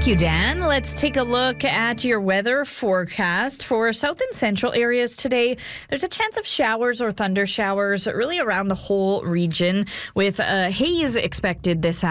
Thank you, Dan. Let's take a look at your weather forecast for south and central areas today. There's a chance of showers or thunder showers really around the whole region with haze expected this